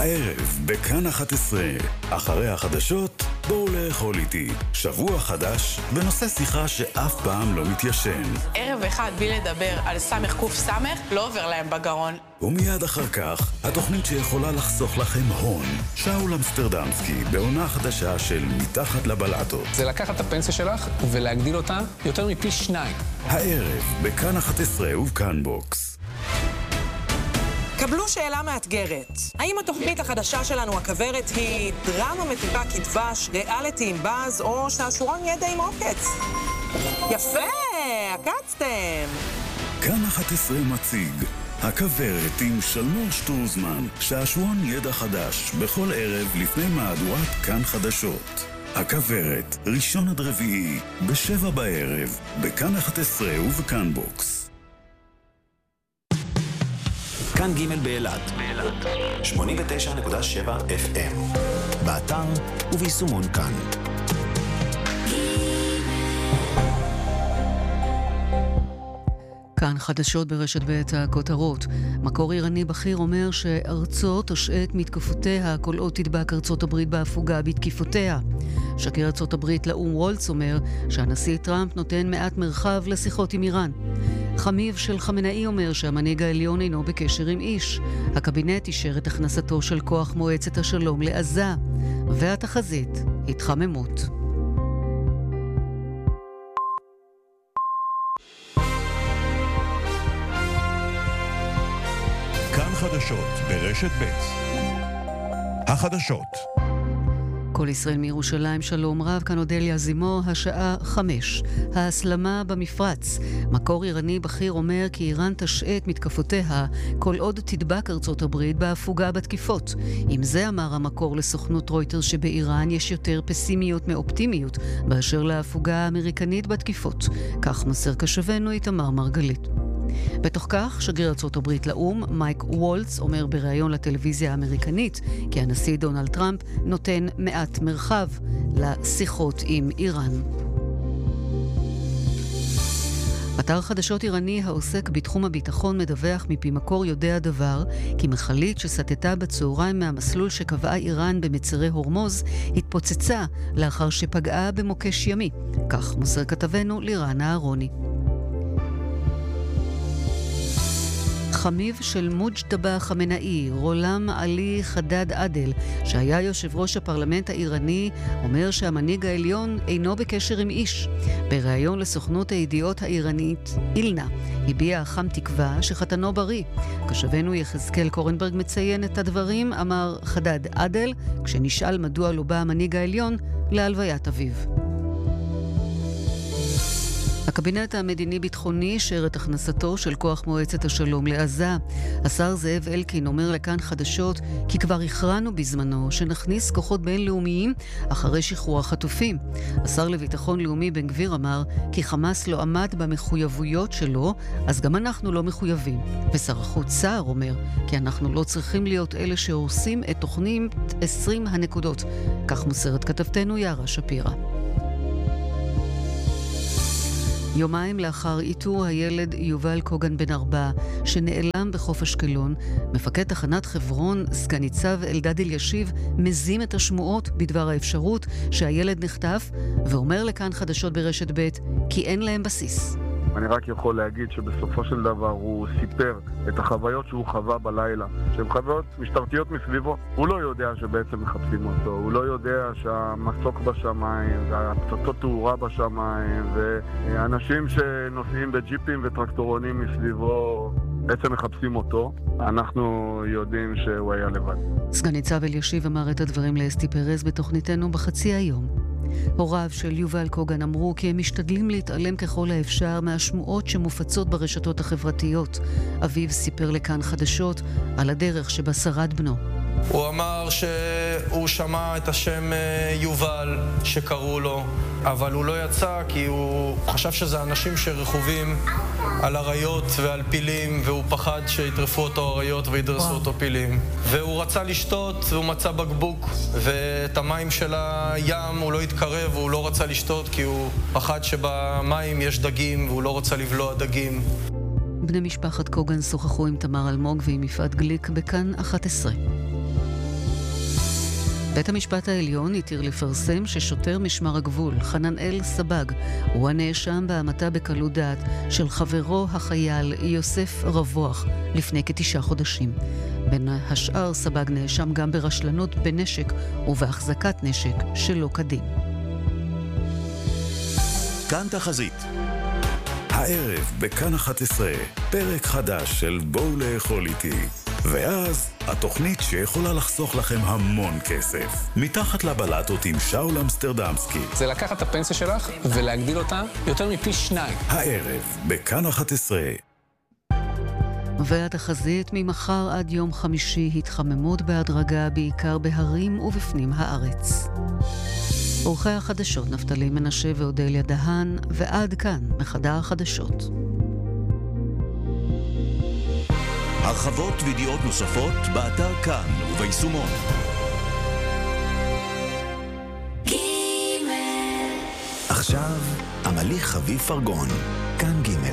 הערב בכאן 11, אחרי החדשות, בואו לאכול איתי. שבוע חדש בנושא שיחה שאף פעם לא מתיישן. ערב אחד בלי לדבר על סמך קוף סמך, לא עובר להם בגרון. ומיד אחר כך, התוכנית שיכולה לחסוך לכם הון. שאול אמסטרדמסקי, בעונה חדשה של מתחת לבלטות. זה לקחת את הפנסיה שלך ולהגדיל אותה יותר מפי 2. הערב בכאן 11 ובכאן בוקס. קבלו שאלה מאתגרת. האם התוכנית החדשה שלנו, הכברת, היא דרמה מתוקה כדבש, ריאליטי עם באז, או שעשורון ידע עם עוקץ? יפה, עקצתם. כאן 11 מציג הכברת עם שלמור שטורזמן, שעשורון ידע חדש, בכל ערב לפני מהדורת כאן חדשות. הכברת, ראשון עד רביעי, ב7 בערב, בכאן 11 ובכאן בוקס. כאן ג' באילת 89.7 FM באתר וביישומון כאן. כאן חדשות ברשת ב' הכותרות. מקור איראני בכיר אומר שארצו תושעת מתקפותיה כל עוד תדבק ארצות הברית בהפוגה בתקיפותיה. שגריר ארצות הברית לאום וולץ אומר שהנשיא טראמפ נותן מעט מרחב לשיחות עם איראן. חמיו של חמנאי אומר שהמנהיג העליון אינו בקשר עם איש. הקבינט אישר את הכנסתו של כוח מועצת השלום לעזה. והתחזית, התחממות. כאן חדשות ברשת ב' החדשות. כל ישראל מירושלים, שלום רב, כאן אודליה זימו, השעה 5. ההסלמה במפרץ. מקור איראני בכיר אומר כי איראן תשעת מתקפותיה כל עוד תדבק ארצות הברית בהפוגה בתקיפות. עם זה אמר המקור לסוכנות רויטרס שבאיראן יש יותר פסימיות מאופטימיות באשר להפוגה האמריקנית בתקיפות. כך מסר קשבנו איתמר מרגלית. בתוך כך, שגריר ארצות הברית לאום, מייק וולץ, אומר בריאיון לטלוויזיה האמריקנית כי הנשיא דונלד טראמפ נותן מעט מרחב לשיחות עם איראן. אתר חדשות איראני העוסק בתחום הביטחון מדווח מפי מקור יודע דבר כי מכלית שסטתה בצהריים מהמסלול שקבעה איראן במצרי הורמוז התפוצצה לאחר שפגעה במוקש ימי. כך מוסר כתבנו לירן אהרוני. חמיו של מוג'תבא חמנאי, רולם עלי חדד עדל, שהיה יושב ראש הפרלמנט האיראני, אומר שהמנהיג העליון אינו בקשר עם איש. בריאיון לסוכנות הידיעות האיראנית, אילנה, הביע החם תקווה שחתנו בריא. כשבנו יחזקאל קורנברג מציין את הדברים, אמר חדד עדל, כשנשאל מדוע לא בא המנהיג העליון להלוויית אביו. הקבינט המדיני-ביטחוני אישר את הכנסתו של כוח מועצת השלום לעזה. השר זאב אלקין אומר לכאן חדשות כי כבר הכרענו בזמנו שנכניס כוחות בינלאומיים אחרי שחרור החטופים. השר לביטחון לאומי בן גביר אמר כי חמאס לא עמד במחויבויות שלו, אז גם אנחנו לא מחויבים. ושר החוץ סער אומר כי אנחנו לא צריכים להיות אלה שהורסים את תוכנית 20 הנקודות. כך מוסרת כתבתנו יערה שפירא. יומיים לאחר איתור הילד יובל קוגן בן 4 שנעלם בחוף אשקלון, מפקד תחנת חברון סגן ניצב אלדד אלישיב מזים את השמועות בדבר האפשרות שהילד נחטף ואומר לכאן חדשות ברשת ב' כי אין להם בסיס. אני רק יכול להגיד שבסופו של דבר הוא סיפר את החוויות שהוא חווה בלילה, שהן חוויות משטרתיות מסביבו. הוא לא יודע שבעצם מחפשים אותו, הוא לא יודע שהמסוק בשמיים, והפצצות תאורה בשמיים, ואנשים שנוסעים בג'יפים וטרקטורונים מסביבו בעצם מחפשים אותו. אנחנו יודעים שהוא היה לבד. סגן ניצב אלישיב אמר את הדברים לאסתי פרז בתוכניתנו בחצי היום. הוריו של יובל קוגן אמרו כי הם משתדלים להתעלם ככל האפשר מהשמועות שמופצות ברשתות החברתיות. אביו סיפר לכאן חדשות על הדרך שבה שרד בנו. הוא אמר שהוא שמע את השם יובל שקראו לו, אבל הוא לא יצא כי הוא חשב שזה אנשים שרכובים על אריות ועל פילים, והוא פחד שיטרפו אותו אריות וידרסו אותו פילים. והוא רצה לשתות והוא מצא בקבוק, ואת המים של הים הוא לא התקרב, והוא לא רצה לשתות כי הוא פחד שבמים יש דגים והוא לא רצה לבלוע דגים. בני משפחת קוגן שוחחו עם תמר אלמוג ועם יפעת גליק בכאן 11. בית המשפט העליון התיר לפרסם ששוטר משמר הגבול, חננאל סבג, הוא הנאשם בהמתה בקלות דעת של חברו החייל יוסף רבוח לפני כ9 חודשים. בין השאר סבג נאשם גם ברשלנות בנשק ובהחזקת נשק שלא כדין. כאן תחזית. הערב בכאן 11, פרק חדש של בואו לאכול איתי. ואז התוכנית שיכולה לחסוך לכם המון כסף. מתחת לבלטות עם שאול אמסטרדמסקי. זה לקחת את הפנסיה שלך ולהגדיל אותה יותר מפי 2. הערב בכאן 11. והתחזית ממחר עד יום חמישי התחממות בהדרגה בעיקר בהרים ובפנים הארץ. עורכי החדשות נפתלי מנשה ואודליה דהן, ועד כאן מחדר החדשות. הרחבות וידיעות נוספות באתר כאן וביישומון. עכשיו, עמלי חביב פרגון, כאן ג'.